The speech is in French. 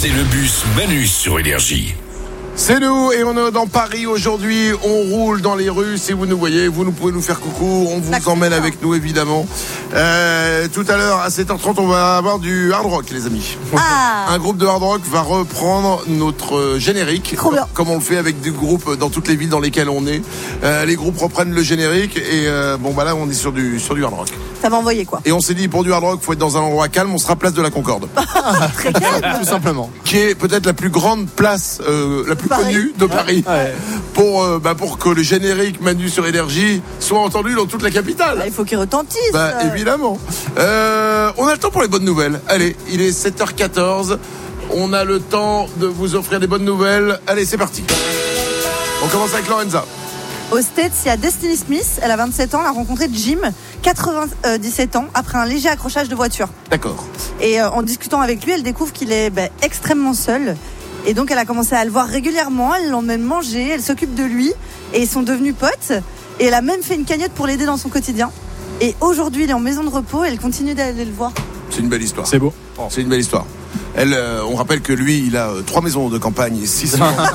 C'est le bus Manu sur Énergie. C'est nous et on est dans Paris aujourd'hui, on roule dans les rues, si vous nous voyez, vous pouvez nous faire coucou, on vous emmène avec nous évidemment. Tout à l'heure à 7h30 on va avoir du hard rock les amis. Un groupe de hard rock va reprendre notre générique, comme on le fait avec des groupes dans toutes les villes dans lesquelles on est. Les groupes reprennent le générique et là on est sur du hard rock. Ça va envoyer quoi. Et on s'est dit pour du hard rock faut être dans un endroit calme, on sera place de la Concorde. Très calme. Tout simplement. Qui est peut-être la plus grande place, la plus connue de Paris. Ouais. Pour que le générique Manu sur Énergie soit entendu dans toute la capitale. Il faut qu'il retentisse. Évidemment. On a le temps pour les bonnes nouvelles. Allez, il est 7h14. On a le temps de vous offrir des bonnes nouvelles. Allez, c'est parti. On commence avec Lorenza. Aux States, il y a Destiny Smith, elle a 27 ans, elle a rencontré Jim, 97 ans, après un léger accrochage de voiture. D'accord. Et en discutant avec lui, elle découvre qu'il est extrêmement seul. Et donc elle a commencé à le voir régulièrement, elle l'emmène manger, elle s'occupe de lui et ils sont devenus potes. Et elle a même fait une cagnotte pour l'aider dans son quotidien. Et aujourd'hui, il est en maison de repos et elle continue d'aller le voir. C'est une belle histoire. C'est beau. C'est une belle histoire. On rappelle que lui, il a 3 maisons de campagne et 6 enfants.